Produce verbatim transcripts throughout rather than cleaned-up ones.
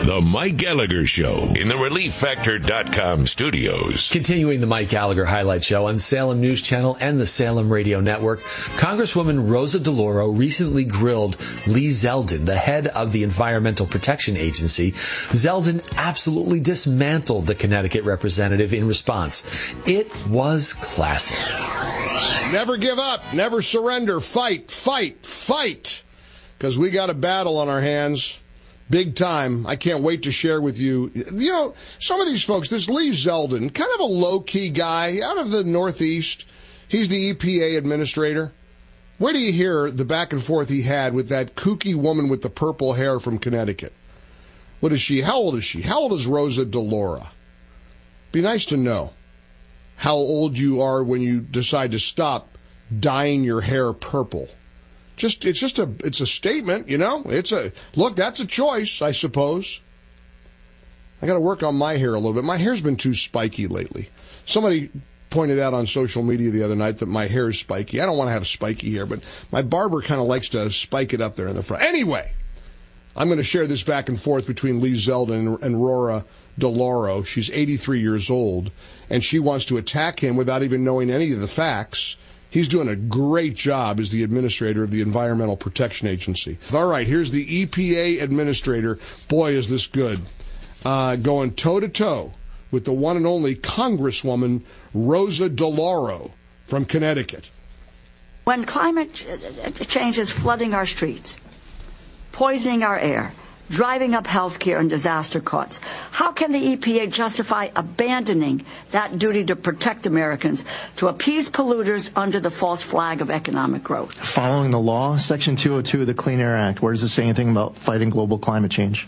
The Mike Gallagher Show in the Relief Factor dot com studios. Continuing the Mike Gallagher Highlight Show on Salem News Channel and the Salem Radio Network, Congresswoman Rosa DeLauro recently grilled Lee Zeldin, the head of the Environmental Protection Agency. Zeldin absolutely dismantled the Connecticut representative in response. It was classic. Never give up. Never surrender. Fight, fight, fight. Because we got a battle on our hands. Big time. I can't wait to share with you. You know, some of these folks, this Lee Zeldin, kind of a low-key guy out of the Northeast. He's the E P A administrator. Where do you hear the back and forth he had with that kooky woman with the purple hair from Connecticut? What is she? How old is she? How old is Rosa DeLauro? Be nice to know how old you are when you decide to stop dyeing your hair purple. Just it's just a it's a statement, you know. It's a look. That's a choice, I suppose. I got to work on my hair a little bit. My hair's been too spiky lately. Somebody pointed out on social media the other night that my hair is spiky. I don't want to have spiky hair, but my barber kind of likes to spike it up there in the front. Anyway, I'm going to share this back and forth between Lee Zeldin and Rora DeLauro. She's eighty-three years old, and she wants to attack him without even knowing any of the facts. He's doing a great job as the administrator of the Environmental Protection Agency. All right, here's the E P A administrator. Boy, is this good. Uh, going toe-to-toe with the one and only Congresswoman Rosa DeLauro from Connecticut. When climate change is flooding our streets, poisoning our air, driving up health care and disaster costs, how can the E P A justify abandoning that duty to protect Americans to appease polluters under the false flag of economic growth? Following the law, Section two oh two of the Clean Air Act, where does it say anything about fighting global climate change?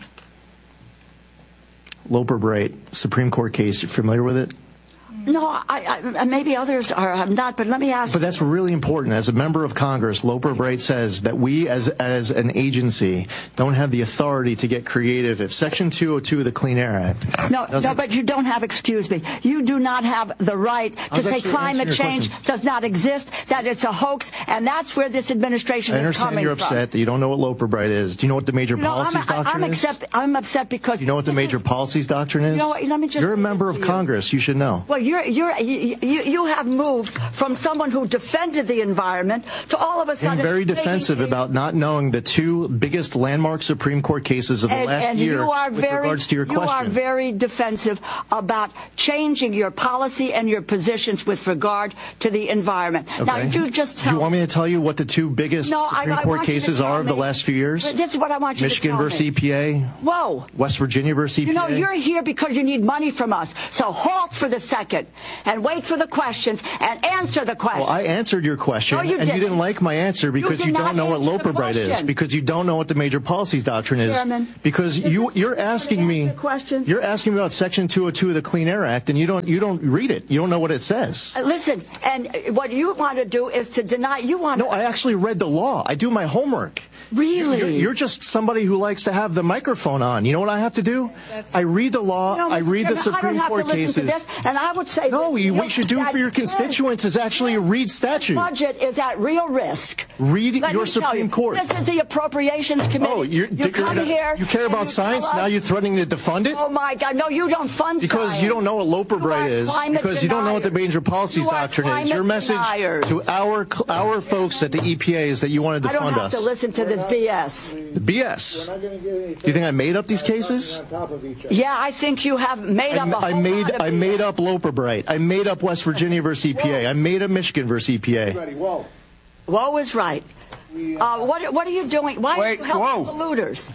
Loper Bright, Supreme Court case, you familiar with it? No, I, I, maybe others are. I'm not, but let me ask. But that's really important. As a member of Congress, Loper Bright says that we, as as an agency, don't have the authority to get creative. If Section two oh two of the Clean Air Act, no, no, but you don't have. Excuse me. You do not have the right to say climate change does not exist. That it's a hoax, and that's where this administration is coming from. I understand you're upset that you don't know what Loper Bright is. Do you know what the major you know, policies I'm, doctrine I'm is? Upset, I'm upset because. You know what the major is, policies doctrine is? You know, let me just you're a member of Congress. You should know. Well, you're. You're, you, you, you have moved from someone who defended the environment to all of a sudden... I'm very defensive about not knowing the two biggest landmark Supreme Court cases of the and, last and year you are with very, regards to your you question. You are very defensive about changing your policy and your positions with regard to the environment. Okay. Now, you just tell Do you want me to tell you what the two biggest no, Supreme I, I Court cases are of the me. last few years? This is what I want you Michigan to tell versus me. E P A. Whoa. West Virginia versus E P A. You know, you're here because you need money from us. So halt for the second and wait for the questions and answer the question. Well, I answered your question, no, you and didn't. you didn't like my answer because you, you, did don't know what answer Loper Bright is, because you don't know what the major policies doctrine is. Chairman, because you, you're asking me, you're asking me about Section two oh two of the Clean Air Act, and you don't, you don't read it. You don't know what it says. Uh, listen, and what you want to do is to deny. You want. No, I actually read the law. I do my homework. Really? You're, you're just somebody who likes to have the microphone on. You know what I have to do? That's, I read the law. You know, I read the Supreme Court cases. This, and I would say no, that, you, what you should do for your constituents is actually read statute. The budget is at real risk. Read Let your me tell Supreme you, Court. This is the Appropriations Committee. Oh, you're, you come you're, here. You care about science? Now you're threatening to defund it? Oh my God! No, you don't fund because science. you don't know what Loper Bright is. Because deniers. you don't know what the major policies you doctrine is. Your message deniers. to our our folks at the E P A is that you want to defund us. I don't have us. to listen to this B S. The B S. You think I made up these cases? Yeah, I think you have made up. I, a whole I made lot of I B S. made up Loper Bright. I made up West Virginia versus E P A. I made up Michigan versus E P A. Whoa. Whoa is right. Uh, what what are you doing? Why Wait, are you helping whoa. polluters?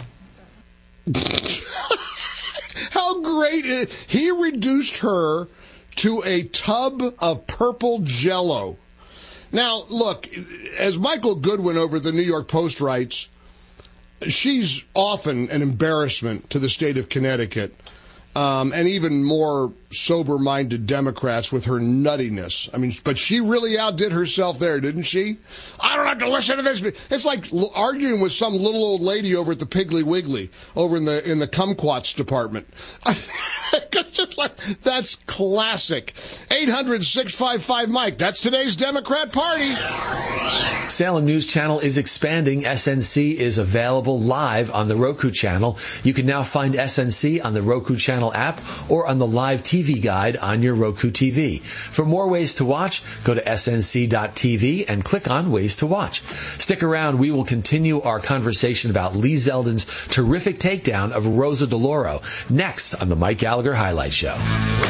How great is he reduced her to a tub of purple Jell-O. Now, look, as Michael Goodwin over at the New York Post writes, she's often an embarrassment to the state of Connecticut, um, and even more sober-minded Democrats with her nuttiness. I mean, but she really outdid herself there, didn't she? I don't have to listen to this. It's like l- arguing with some little old lady over at the Piggly Wiggly, over in the in the kumquats department. just like, that's classic. eight hundred, six five five, Mike. That's today's Democrat Party. Salem News Channel is expanding. S N C is available live on the Roku channel. You can now find S N C on the Roku channel app or on the live T V guide on your Roku T V. For more ways to watch, go to S N C dot T V and click on Ways to Watch. Stick around. We will continue our conversation about Lee Zeldin's terrific takedown of Rosa DeLauro next on the Mike Gallagher Highlight Show.